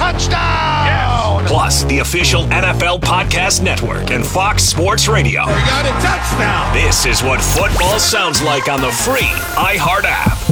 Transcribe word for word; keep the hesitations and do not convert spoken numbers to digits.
touchdown! Yes. Plus, the official N F L Podcast Network and Fox Sports Radio. We got a touchdown! This is what football sounds like on the free iHeart app.